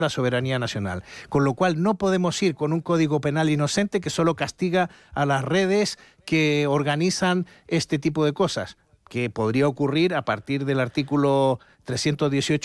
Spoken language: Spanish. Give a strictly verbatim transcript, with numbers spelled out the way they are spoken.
la soberanía nacional. Con lo cual no podemos ir con un código penal inocente que solo castiga a las redes que organizan este tipo de cosas, que podría ocurrir a partir del artículo trescientos dieciocho